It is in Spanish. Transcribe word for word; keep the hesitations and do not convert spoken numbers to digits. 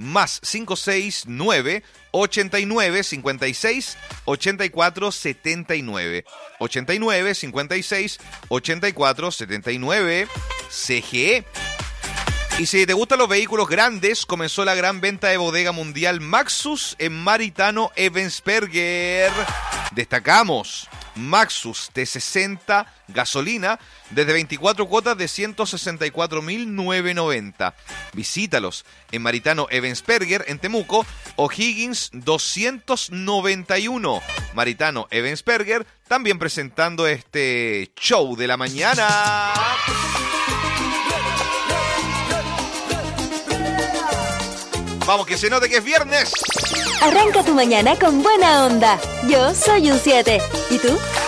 más cinco seis nueve, ochenta y nueve, cincuenta y seis, ochenta y cuatro, setenta y nueve. ochenta y nueve, cincuenta y seis, ochenta y cuatro, setenta y nueve. C G E. Y si te gustan los vehículos grandes, comenzó la gran venta de bodega mundial Maxus en Maritano Ebensperger. Destacamos Maxus T sesenta gasolina desde veinticuatro cuotas de ciento sesenta y cuatro mil novecientos noventa. Visítalos en Maritano Ebensperger en Temuco, O'Higgins doscientos noventa y uno. Maritano Ebensperger también presentando este show de la mañana. Vamos, que se note que es viernes. Arranca tu mañana con buena onda. Yo soy un siete. ¿Y tú?